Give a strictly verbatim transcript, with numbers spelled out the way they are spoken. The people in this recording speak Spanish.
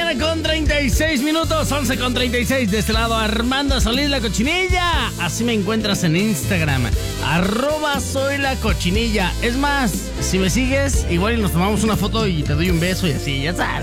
mañana con treinta y seis minutos, once con treinta y seis. De este lado, Armando Solís, la cochinilla. Así me encuentras en Instagram, arroba soy la cochinilla. Es más, si me sigues, igual y nos tomamos una foto y te doy un beso y así, ya sabes.